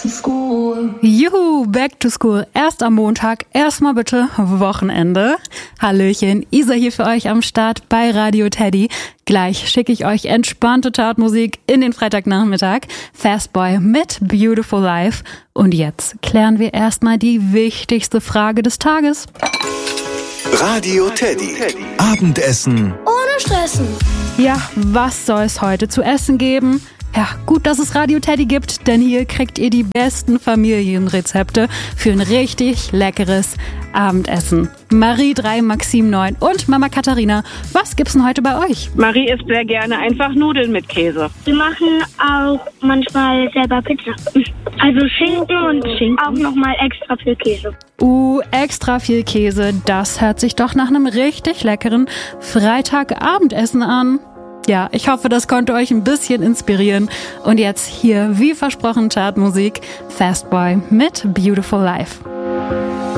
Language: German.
to school. Juhu, back to school. Erst am Montag, erstmal bitte Wochenende. Hallöchen, Isa hier für euch am Start bei Radio Teddy. Gleich schicke ich euch entspannte Chartmusik in den Freitagnachmittag. Fastboy mit Beautiful Life. Und jetzt klären wir erstmal die wichtigste Frage des Tages. Radio Teddy. Abendessen. Ohne Stressen. Ja, was soll es heute zu essen geben? Ja, gut, dass es Radio Teddy gibt, denn hier kriegt ihr die besten Familienrezepte für ein richtig leckeres Abendessen. Marie 3, Maxim 9 und Mama Katharina, was gibt's denn heute bei euch? Marie isst sehr gerne einfach Nudeln mit Käse. Wir machen auch manchmal selber Pizza. Also Schinken und auch nochmal extra viel Käse. Extra viel Käse, das hört sich doch nach einem richtig leckeren Freitagabendessen an. Ja, ich hoffe, das konnte euch ein bisschen inspirieren. Und jetzt hier, wie versprochen, Chartmusik, Fastboy mit Beautiful Life.